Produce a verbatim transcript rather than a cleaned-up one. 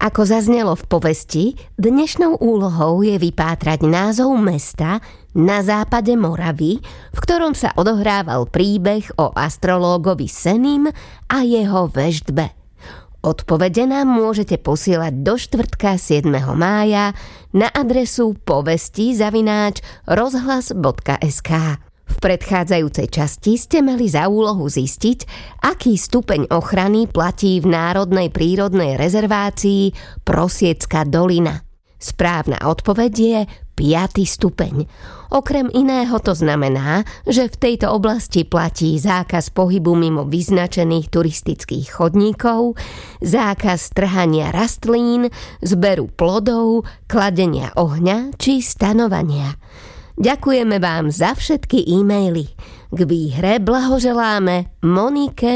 Ako zaznelo v povesti, dnešnou úlohou je vypátrať názov mesta na západe Moravy, v ktorom sa odohrával príbeh o astrológovi Senim a jeho veštbe. Odpovede nám môžete posielať do štvrtka siedmeho mája na adresu povesti zavináč rozhlas bodka es ká. V predchádzajúcej časti ste mali za úlohu zistiť, aký stupeň ochrany platí v Národnej prírodnej rezervácii Prosiecka dolina. Správna odpoveď je piaty stupeň. Okrem iného to znamená, že v tejto oblasti platí zákaz pohybu mimo vyznačených turistických chodníkov, zákaz trhania rastlín, zberu plodov, kladenia ohňa či stanovania. Ďakujeme vám za všetky e-maily. K výhre blahoželáme Monike